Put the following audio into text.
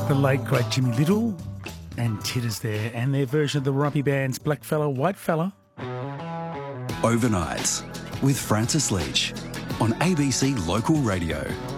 The late, great Jimmy Little and Titters there, and their version of the Rumpy Band's Black Fella, White Fella. Overnights with Francis Leach on ABC Local Radio.